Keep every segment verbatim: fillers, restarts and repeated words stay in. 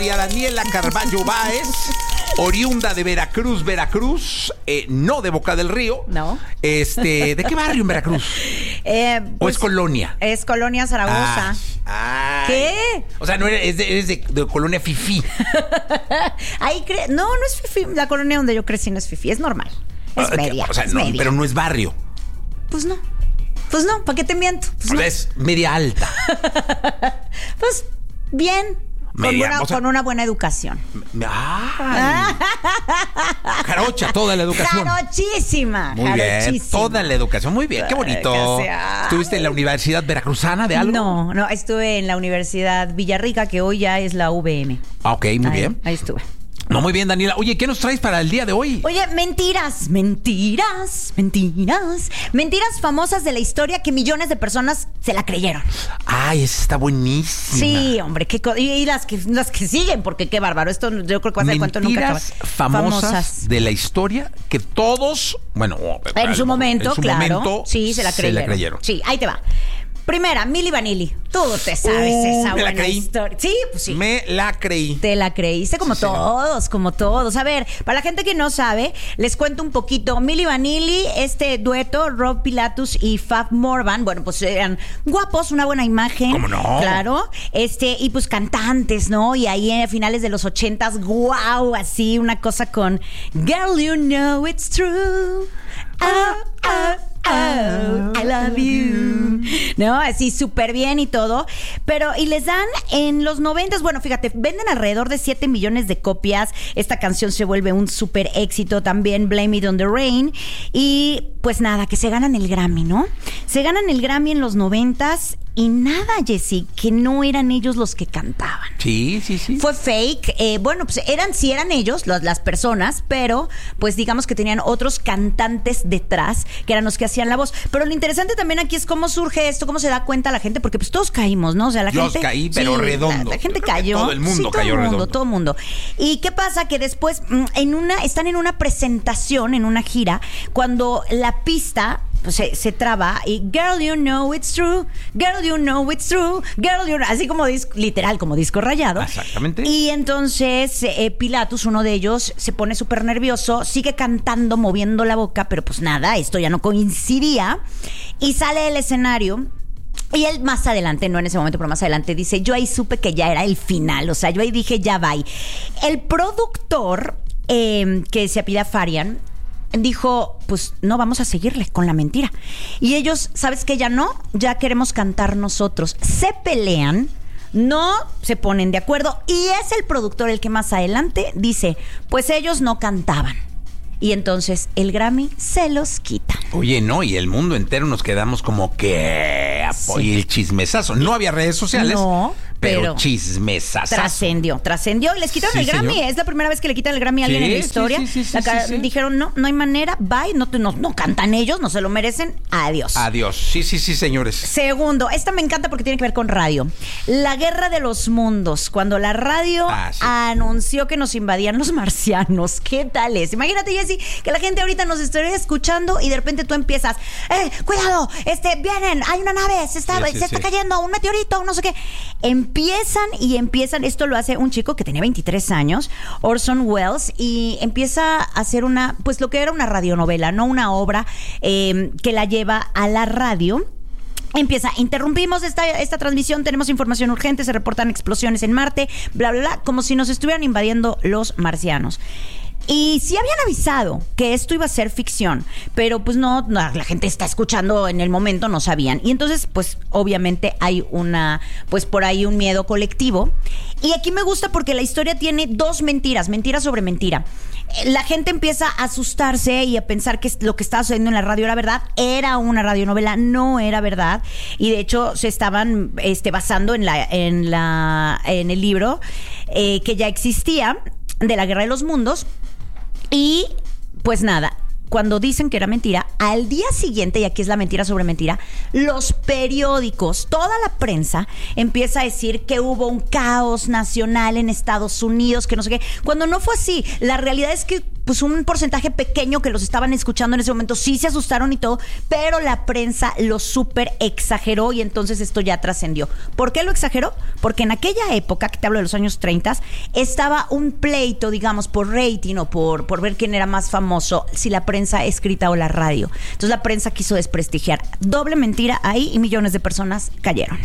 María Daniela Carballo Báez, oriunda de Veracruz, Veracruz, eh, no de Boca del Río. No. Este, ¿de qué barrio en Veracruz? Eh, ¿O pues, es colonia? Es Colonia Zaragoza. Ay, ay. ¿Qué? O sea, no eres, es de, eres de, de colonia fifí. Ahí cre- no, no es fifí. La colonia donde yo crecí no es fifí, es normal. Es Ah, media. O sea, es no, media. pero no es barrio. Pues no. Pues no, ¿para qué te miento? Pues, O no. sea, es media alta. Pues bien. Con, Media, una, o sea- con una buena educación. Ay. Jarocha, toda la educación. Jarochísima. Muy bien, jarochísima. toda la educación. Muy bien, qué bonito. Ay, que sea. ¿Estuviste en la Universidad Veracruzana de algo? No, no, estuve en la Universidad Villarrica, que hoy ya es la U V M. Ah, ok, muy Ahí- bien. Ahí estuve. No, muy bien, Daniela. Oye, ¿qué nos traes para el día de hoy? Oye, mentiras, mentiras, mentiras. Mentiras famosas de la historia que millones de personas se la creyeron. Ay, esa está buenísima. Sí, hombre, qué co- y, y las que las que siguen, porque qué bárbaro. Esto yo creo que va a ser cuento nunca acaba. Mentiras famosas, de la historia que todos, bueno, En su momento, en su claro. momento sí, se la creyeron. creyeron. Sí, ahí te va. Primera, Milli Vanilli. Tú te sabes Uh, esa me la buena creí. historia. Sí, pues sí. Me la creí. Te la creíste como Sí, señor. todos, como todos. A ver, para la gente que no sabe, les cuento un poquito. Milli Vanilli, este dueto, Rob Pilatus y Fab Morvan, bueno, pues eran guapos, una buena imagen. ¿Cómo no? Claro. Este, y pues cantantes, ¿no? Y ahí a finales de los ochentas, wow, así, una cosa con Girl, you know it's true. Oh, oh, oh, I love you. No, así súper bien y todo. Pero, y les dan en los noventas, bueno, fíjate, venden alrededor de siete millones de copias. Esta canción se vuelve un súper éxito también, Blame It on the Rain. Y pues nada, que se ganan el Grammy, ¿no? Se ganan el Grammy en los noventas y nada, Jessy, que no eran ellos los que cantaban. Sí, sí, sí. Fue fake. Eh, bueno, pues eran, sí eran ellos, las, las personas, pero pues digamos que tenían otros cantantes detrás, que eran los que hacían la voz. Pero lo interesante también aquí es cómo surge esto, cómo se da cuenta la gente, porque pues todos caímos, ¿no? O sea, la Yo gente... caí, pero redondo. La, la gente Creo que cayó. todo el mundo Sí, todo cayó el mundo, redondo. todo el mundo. ¿Y qué pasa? Que después mm, en una, están en una presentación, en una gira, cuando la pista... Pues se, se traba y girl you know it's true, girl you know it's true, girl you know, así como disco, literal como disco rayado. Exactamente. Y entonces eh, Pilatus, uno de ellos, se pone súper nervioso, sigue cantando, moviendo la boca, pero pues nada, esto ya no coincidía y sale del escenario. Y él más adelante, no en ese momento, pero más adelante dice, yo ahí supe que ya era el final, o sea, yo ahí dije ya va. El productor eh, que se apellida Farian dijo, pues no vamos a seguirle con la mentira. Y ellos, ¿sabes qué? Ya no, ya queremos cantar nosotros. Se pelean, no se ponen de acuerdo y es el productor el que más adelante dice, pues ellos no cantaban. Y entonces el Grammy se los quitan. Oye, no, y el mundo entero nos quedamos como que apoya el chismesazo. No había redes sociales, No, pero, pero chismesazo. Trascendió, trascendió. Les quitaron Sí, el Grammy. señor. Es la primera vez que le quitan el Grammy a alguien Sí, en la sí, historia. sí, sí, sí, La ca- sí, sí. Dijeron, no, no hay manera, bye, no, te- no, no cantan ellos, no se lo merecen, adiós. Adiós. Sí, sí, sí, señores. Segundo, esta me encanta porque tiene que ver con radio. La guerra de los mundos. Cuando la radio Ah, sí. anunció que nos invadían los marcianos. ¿Qué tal es? Imagínate, Jessy, que la gente ahorita nos estaría escuchando y de repente tú empiezas, ¡eh, cuidado! Este, vienen, hay una nave, se está, Sí, sí, se sí. está cayendo, un meteorito, no sé qué. Empiezan y empiezan, esto lo hace un chico que tenía veintitrés años, Orson Welles, y empieza a hacer una, pues lo que era una radionovela, no una obra eh, que la lleva a la radio. Empieza, interrumpimos esta, esta transmisión, tenemos información urgente, se reportan explosiones en Marte, bla, bla, bla, como si nos estuvieran invadiendo los marcianos. Y sí habían avisado que esto iba a ser ficción, pero pues no, no, la gente está escuchando en el momento, no sabían. Y entonces, pues obviamente hay una, pues por ahí un miedo colectivo. Y aquí me gusta porque la historia tiene dos mentiras, mentira sobre mentira. La gente empieza a asustarse y a pensar que lo que estaba sucediendo en la radio era verdad. Era una radionovela, no era verdad. Y de hecho se estaban este, basando en la, en la, en el libro eh, que ya existía de la Guerra de los Mundos. Y pues nada, cuando dicen que era mentira, al día siguiente, y aquí es la mentira sobre mentira, los periódicos, toda la prensa empieza a decir que hubo un caos nacional en Estados Unidos, que no sé qué, cuando no fue así. La realidad es que pues un porcentaje pequeño que los estaban escuchando en ese momento sí se asustaron y todo, pero la prensa lo súper exageró y entonces esto ya trascendió. ¿Por qué lo exageró? Porque en aquella época, que te hablo de los años treinta, estaba un pleito, digamos, por rating o por, por ver quién era más famoso, si la prensa escrita o la radio. Entonces la prensa quiso desprestigiar. Doble mentira ahí y millones de personas cayeron.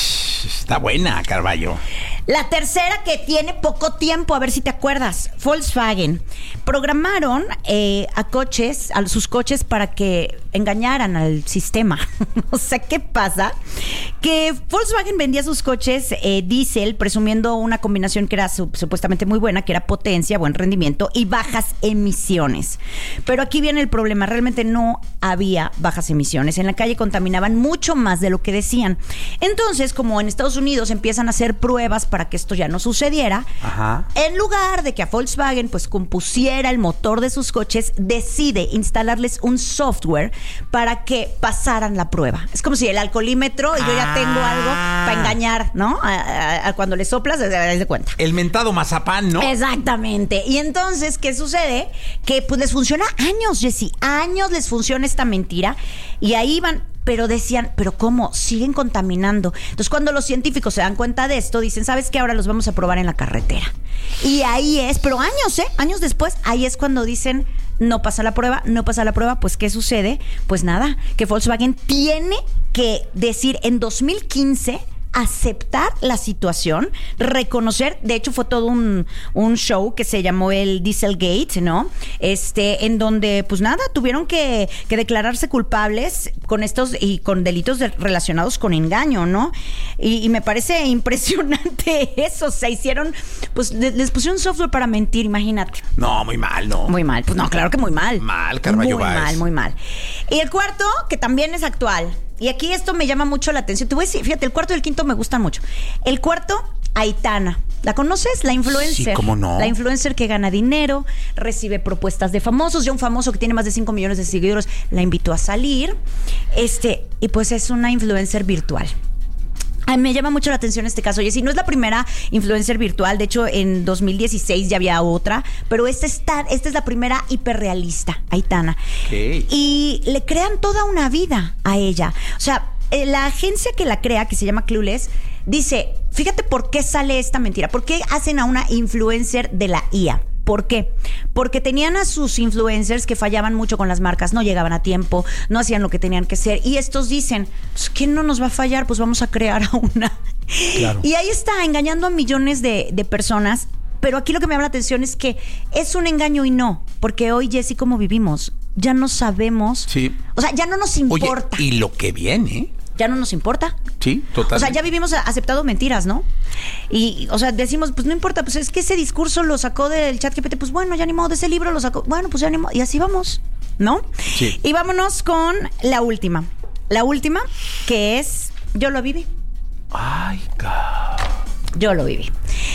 Está buena, Carballo. La tercera, que tiene poco tiempo, a ver si te acuerdas. Volkswagen. Programaron eh, a coches, a sus coches para que engañaran al sistema. O sea, ¿qué pasa? Que Volkswagen vendía sus coches eh, diésel presumiendo una combinación que era su, supuestamente muy buena, que era potencia, buen rendimiento y bajas emisiones. Pero aquí viene el problema. Realmente no había bajas emisiones. En la calle contaminaban mucho más de lo que decían. Entonces, como en Estados Unidos empiezan a hacer pruebas para que esto ya no sucediera, ajá, en lugar de que a Volkswagen pues compusiera el motor de sus coches, decide instalarles un software para que pasaran la prueba. Es como si el alcoholímetro y yo ya tengo algo para engañar, ¿no? A, a, a cuando le soplas, te das de cuenta. El mentado mazapán, ¿no? Exactamente. Y entonces, ¿qué sucede? Que pues les funciona años, Jessy. Años les funciona esta mentira. Y ahí van... Pero decían, ¿pero cómo? Siguen contaminando. Entonces, cuando los científicos se dan cuenta de esto, dicen, ¿sabes qué? Ahora los vamos a probar en la carretera. Y ahí es, pero años, ¿eh? Años después, ahí es cuando dicen, no pasa la prueba, no pasa la prueba. Pues, ¿qué sucede? Pues nada, que Volkswagen tiene que decir en dos mil quince... aceptar la situación, reconocer, de hecho fue todo un, un show que se llamó el Dieselgate, ¿no? Este, en donde, pues nada, tuvieron que, que declararse culpables con estos y con delitos de, relacionados con engaño, ¿no? Y, y me parece impresionante eso, se hicieron, pues les pusieron software para mentir, imagínate. No, muy mal, ¿no? Muy mal, pues no, claro que muy mal. Mal, Carballo Muy Báez. mal, muy mal. Y el cuarto, que también es actual. Y aquí esto me llama mucho la atención. Te voy a decir, fíjate, el cuarto y el quinto me gustan mucho. El cuarto, Aitana. ¿La conoces? La influencer. Sí, ¿cómo no? La influencer que gana dinero, recibe propuestas de famosos. Ya un famoso que tiene más de cinco millones de seguidores la invitó a salir. Este, y pues es una influencer virtual. Ay, me llama mucho la atención este caso, Jessy. No es la primera influencer virtual. De hecho, en dos mil dieciséis ya había otra. Pero esta, está, esta es la primera hiperrealista, Aitana. Okay. Y le crean toda una vida a ella. O sea, eh, la agencia que la crea, que se llama Clueless, dice, fíjate por qué sale esta mentira. ¿Por qué hacen a una influencer de la I A? ¿Por qué? Porque tenían a sus influencers que fallaban mucho con las marcas, no llegaban a tiempo, no hacían lo que tenían que hacer. Y estos dicen, pues, ¿quién no nos va a fallar? Pues vamos a crear a una. Claro. Y ahí está, engañando a millones de, de personas. Pero aquí lo que me llama la atención es que es un engaño y no. Porque hoy, Jessy, ¿cómo vivimos? Ya no sabemos. Sí. O sea, ya no nos importa. Oye, y lo que viene... Ya no nos importa. Sí, totalmente. O sea, ya vivimos aceptando mentiras, ¿no? Y, o sea, decimos, pues no importa, pues es que ese discurso lo sacó del ChatGPT, pues bueno, ya ni modo, de ese libro lo sacó, bueno, pues ya ni modo, y así vamos, ¿no? Sí. Y vámonos con la última. La última, que es, yo lo viví. Ay, God. Yo lo viví.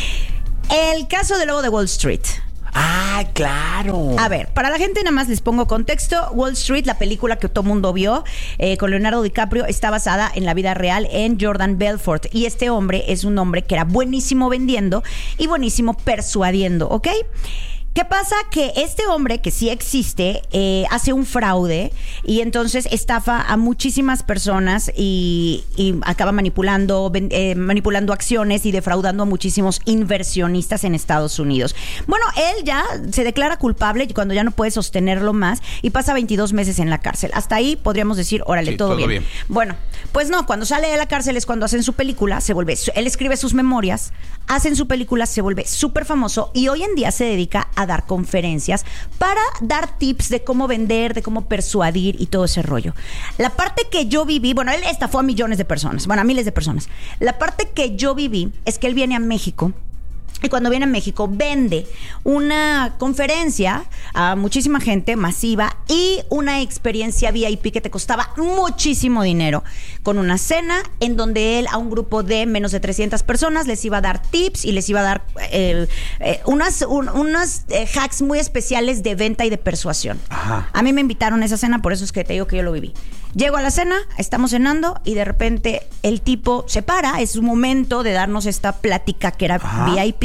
El caso del lobo de Wall Street. Ah, claro. A ver, para la gente nada más les pongo contexto. Wall Street, la película que todo mundo vio eh, con Leonardo DiCaprio, está basada en la vida real en Jordan Belfort. Y este hombre es un hombre que era buenísimo vendiendo y buenísimo persuadiendo, ¿ok? ¿Qué pasa? Que este hombre, que sí existe, eh, hace un fraude y entonces estafa a muchísimas personas y, y acaba manipulando, eh, manipulando acciones y defraudando a muchísimos inversionistas en Estados Unidos. Bueno, él ya se declara culpable cuando ya no puede sostenerlo más y pasa veintidós meses en la cárcel. Hasta ahí podríamos decir, órale, sí, todo, todo bien. bien. Bueno, pues no, cuando sale de la cárcel es cuando hacen su película, se vuelve, él escribe sus memorias, hacen su película, se vuelve súper famoso y hoy en día se dedica a dar conferencias para dar tips de cómo vender, de cómo persuadir y todo ese rollo. La parte que yo viví, bueno, él estafó a millones de personas, bueno, a miles de personas. La parte que yo viví es que él viene a México. Y cuando viene a México, vende una conferencia a muchísima gente masiva y una experiencia V I P que te costaba muchísimo dinero, con una cena en donde él a un grupo de menos de trescientas personas les iba a dar tips y les iba a dar eh, eh, unas, un, unas eh, hacks muy especiales de venta y de persuasión. Ajá. A mí me invitaron a esa cena, por eso es que te digo que yo lo viví. Llego a la cena, estamos cenando y de repente el tipo se para, es su momento de darnos esta plática que era Ajá. V I P.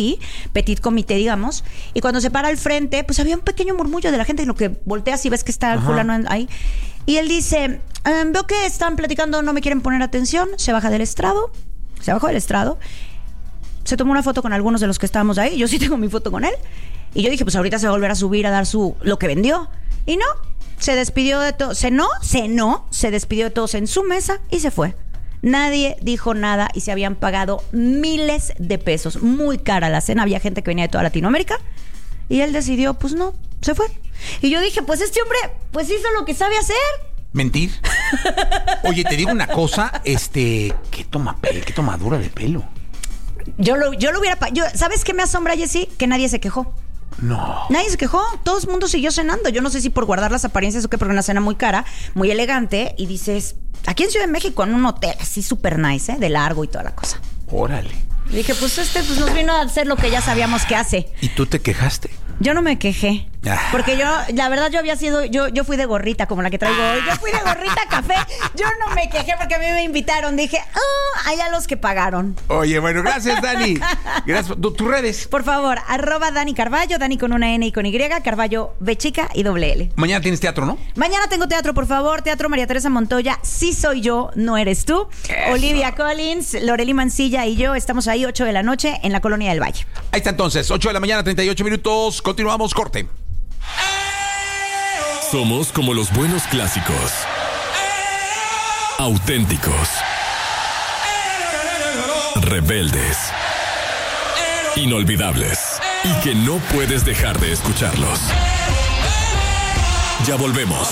ahí, petit comité, digamos, y cuando se para al frente, pues había un pequeño murmullo de la gente en lo que volteas y ves que está el fulano ahí. Y él dice, ehm, veo que están platicando, no me quieren poner atención, se baja del estrado, se bajó del estrado, se tomó una foto con algunos de los que estábamos ahí, yo sí tengo mi foto con él, y yo dije, pues ahorita se va a volver a subir a dar su lo que vendió, y no, se despidió de todos, cenó, cenó, se despidió de todos en su mesa y se fue. Nadie dijo nada y se habían pagado miles de pesos. Muy cara la cena. Había gente que venía de toda Latinoamérica. Y él decidió, pues no, se fue. Y yo dije, pues este hombre, pues hizo lo que sabe hacer. Mentir. Oye, te digo una cosa, este, qué toma pelo, qué tomadura de pelo. Yo lo, yo lo hubiera... Yo, ¿sabes qué me asombra, Jessy? Que nadie se quejó. No. Nadie se quejó, todo el mundo siguió cenando. Yo no sé si por guardar las apariencias o qué, porque una cena muy cara, muy elegante. Y dices, aquí en Ciudad de México, en un hotel así súper nice, ¿eh? De largo y toda la cosa. Órale. Y dije, pues este pues nos vino a hacer lo que ya sabíamos que hace. ¿Y tú te quejaste? Yo no me quejé. Ah. Porque yo, la verdad, yo había sido, yo, yo fui de gorrita, como la que traigo hoy. Yo fui de gorrita café. Yo no me quejé porque a mí me invitaron. Dije, ah, allá los que pagaron. Oye, bueno, gracias, Dani. Gracias. ¿Tu- ¿Tus redes? Por favor, arroba Dani Carballo, Dani con una N y con Y, Carballo B chica y doble L. Mañana tienes teatro, ¿no? Mañana tengo teatro, por favor. Teatro María Teresa Montoya. Sí soy yo, no eres tú. Eso. Olivia Collins, Lorely Mancilla y yo estamos ahí ocho de la noche en la Colonia del Valle. Ahí está entonces, ocho de la mañana, treinta y ocho minutos. Continuamos, corte. Somos como los buenos clásicos. Auténticos. Rebeldes. Inolvidables. Y que no puedes dejar de escucharlos. Ya volvemos.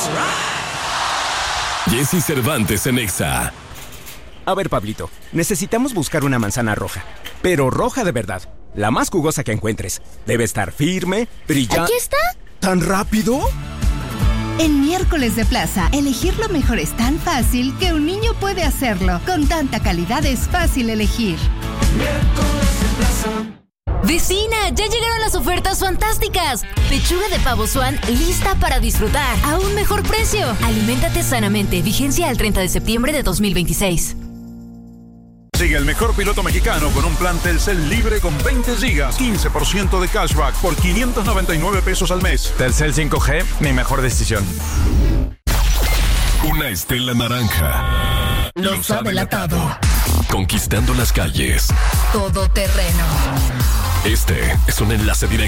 Jessy Cervantes en Exa. A ver, Pablito, necesitamos buscar una manzana roja, pero roja de verdad, la más jugosa que encuentres. Debe estar firme, brillante. ¿Aquí está? ¿Tan rápido? En Miércoles de Plaza, elegir lo mejor es tan fácil que un niño puede hacerlo. Con tanta calidad es fácil elegir. Vecina, ya llegaron las ofertas fantásticas. Pechuga de pavo Swan lista para disfrutar a un mejor precio. Aliméntate sanamente. Vigencia al treinta de septiembre de dos mil veintiséis. Sigue el mejor piloto mexicano con un plan Telcel libre con veinte gigas, quince por ciento de cashback por quinientos noventa y nueve pesos al mes. Telcel cinco G, mi mejor decisión. Una estela naranja. Los ha delatado. Conquistando las calles. Todoterreno. Este es un enlace directo